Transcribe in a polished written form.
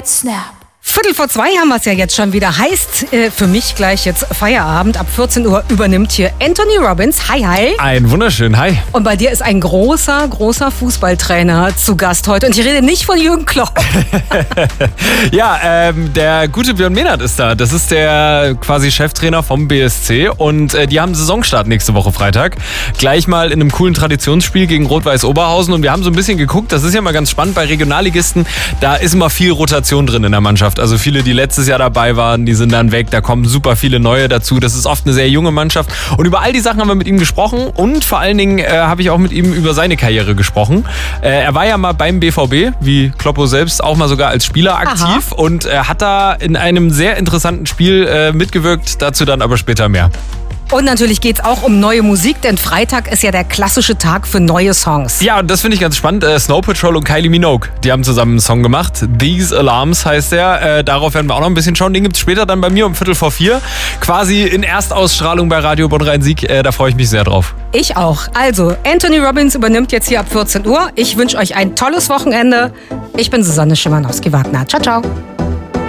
Snap. 1:45 haben wir es ja jetzt schon wieder. Heißt für mich gleich jetzt Feierabend. Ab 14 Uhr übernimmt hier Anthony Robbins. Hi, hi. Ein wunderschön, hi. Und bei dir ist ein großer Fußballtrainer zu Gast heute. Und ich rede nicht von Jürgen Klopp. Ja, der gute Björn Mehnert ist da. Das ist der quasi Cheftrainer vom BSC. Und die haben Saisonstart nächste Woche Freitag. Gleich mal in einem coolen Traditionsspiel gegen Rot-Weiß Oberhausen. Und wir haben so ein bisschen geguckt. Das ist ja mal ganz spannend bei Regionalligisten. Da ist immer viel Rotation drin in der Mannschaft. Also viele, die letztes Jahr dabei waren, die sind dann weg. Da kommen super viele neue dazu. Das ist oft eine sehr junge Mannschaft. Und über all die Sachen haben wir mit ihm gesprochen. Und vor allen Dingen habe ich auch mit ihm über seine Karriere gesprochen. Er war ja mal beim BVB, wie Kloppo selbst, auch mal sogar als Spieler aktiv. Aha. Und hat da in einem sehr interessanten Spiel mitgewirkt. Dazu dann aber später mehr. Und natürlich geht's auch um neue Musik, denn Freitag ist ja der klassische Tag für neue Songs. Ja, und das finde ich ganz spannend. Snow Patrol und Kylie Minogue, die haben zusammen einen Song gemacht. These Alarms heißt der. Darauf werden wir auch noch ein bisschen schauen. Den gibt's später dann bei mir um 3:45. Quasi in Erstausstrahlung bei Radio Bonn-Rhein-Sieg. Da freue ich mich sehr drauf. Ich auch. Also, Anthony Robbins übernimmt jetzt hier ab 14 Uhr. Ich wünsche euch ein tolles Wochenende. Ich bin Susanne Schimanowski-Wagner. Ciao, ciao.